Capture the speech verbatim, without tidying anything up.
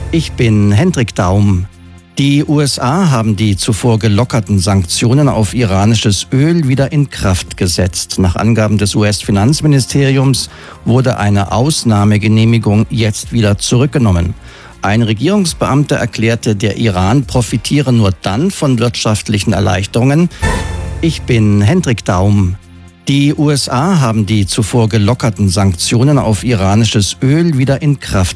Ich bin Hendrik Daum. Die U S A haben die zuvor gelockerten Sanktionen auf iranisches Öl wieder in Kraft gesetzt. Nach Angaben des U S-Finanzministeriums wurde eine Ausnahmegenehmigung jetzt wieder zurückgenommen. Ein Regierungsbeamter erklärte, der Iran profitiere nur dann von wirtschaftlichen Erleichterungen. Ich bin Hendrik Daum. Die U S A haben die zuvor gelockerten Sanktionen auf iranisches Öl wieder in Kraft